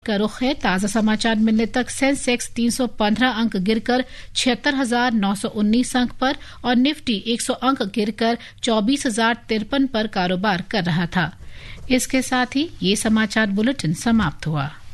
का रुख है। ताज़ा समाचार मिलने तक सेंसेक्स 315 अंक गिरकर 76,919 अंक पर और निफ्टी 100 अंक गिरकर 24,053 पर कारोबार कर रहा था। इसके साथ ही ये समाचार बुलेटिन समाप्त हुआ।